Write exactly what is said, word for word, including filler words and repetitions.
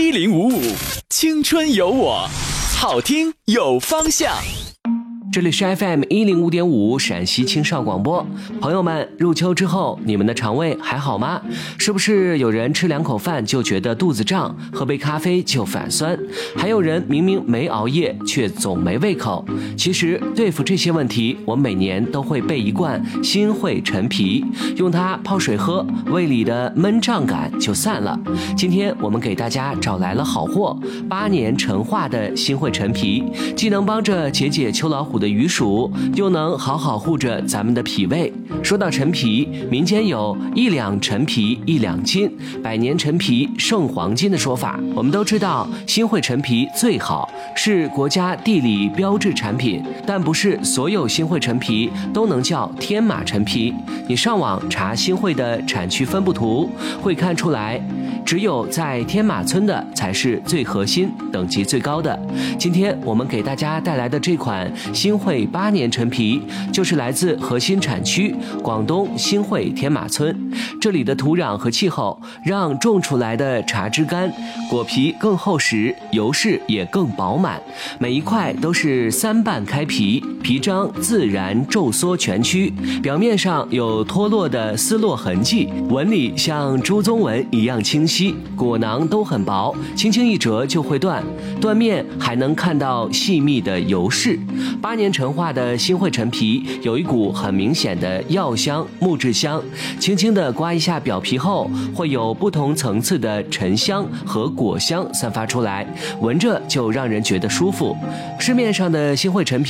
一零五五，青春有我，好听有方向。 这里是 F M 一零五点五陕西青少广播。朋友们，入秋之后，你们的肠胃还好吗？是不是有人吃两口饭就觉得肚子胀，喝杯咖啡就反酸？还有人明明没熬夜，却总没胃口。其实对付这些问题，我每年都会备一罐新会陈皮，用它泡水喝，胃里的闷胀感就散了。今天我们给大家找来了好货，八年陈化的新会陈皮，既能帮着解解秋老虎的余暑，又能好好护着咱们的脾胃。说到陈皮，民间有一两陈皮一两金，百年陈皮胜黄金的说法。我们都知道新会陈皮最好，是国家地理标志产品，但不是所有新会陈皮都能叫天马陈皮。你上网查新会的产区分布图，会看出来只有在天马村的才是最核心、等级最高的。今天我们给大家带来的这款新会八年陈皮，就是来自核心产区广东新会天马村。这里的土壤和气候让种出来的茶枝干，果皮更厚实，油饰也更饱满，每一块都是三瓣开皮，皮张自然皱缩蜷曲，表面上有脱落的丝络痕迹，纹理像猪鬃纹一样清晰，果囊都很薄，轻轻一折就会断，断面还能看到细密的油饰。八年陈化的新会陈皮有一股很明显的药香、木质香，轻轻地刮一下表皮后，会有不同层次的沉香和果香散发出来，闻着就让人觉得舒服。市面上的新会陈皮